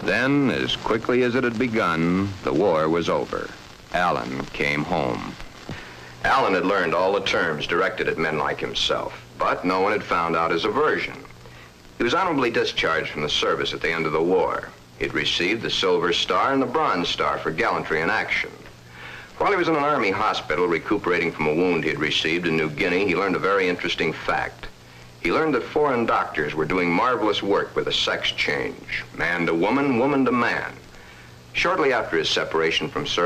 Then, as quickly as it had begun, the war was over. Alan came home. Alan had learned all the terms directed at men like himself, but no one had found out his aversion. He was honorably discharged from the service at the end of the war. He'd received the Silver Star and the Bronze Star for gallantry in action. While he was in an Army hospital recuperating from a wound he had received in New Guinea, he learned a very interesting fact. He learned that foreign doctors were doing marvelous work with a sex change, man to woman, woman to man. Shortly after his separation from service,